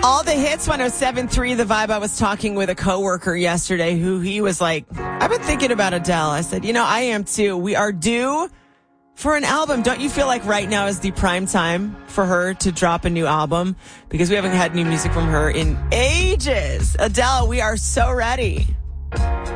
All the hits, 107.3 The Vibe. I was talking with a coworker yesterday who he was like, I've been thinking about Adele. I said, I am too. We are due for an album. Don't you feel like right now is the prime time for her to drop a new album? Because we haven't had new music from her in ages. Adele, we are so ready.